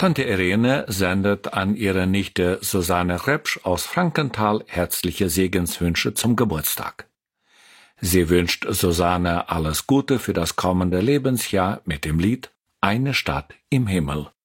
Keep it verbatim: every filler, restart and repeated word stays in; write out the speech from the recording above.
Tante Irene sendet an ihre Nichte Susanne Repsch aus Frankenthal herzliche Segenswünsche zum Geburtstag. Sie wünscht Susanne alles Gute für das kommende Lebensjahr mit dem Lied »Eine Stadt im Himmel«.